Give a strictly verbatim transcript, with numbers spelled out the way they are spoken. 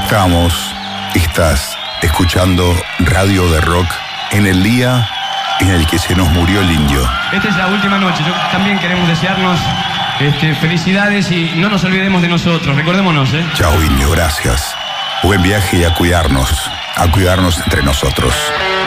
Estamos, estás escuchando Radio de Rock en el día en el que se nos murió el indio. Esta es la última noche. Yo también queremos desearnos este, felicidades y no nos olvidemos de nosotros. Recordémonos, ¿eh? Chao, indio, gracias. Buen viaje y a cuidarnos, a cuidarnos entre nosotros.